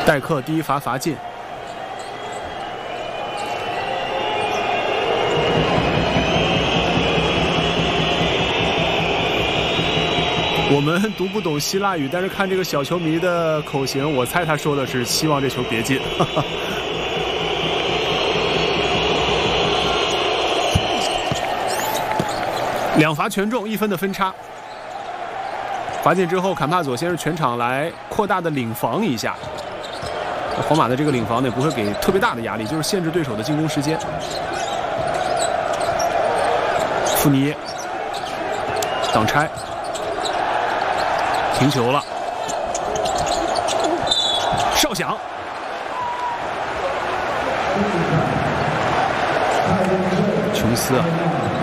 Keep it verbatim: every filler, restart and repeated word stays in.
代克第一罚罚进。我们读不懂希腊语，但是看这个小球迷的口型，我猜他说的是希望这球别进。哈哈，两罚全中，一分的分差。罚进之后，坎帕佐先是全场来扩大的领防一下。皇马的这个领防呢，不会给特别大的压力，就是限制对手的进攻时间。富尼耶挡拆。停球了，哨响。琼斯啊，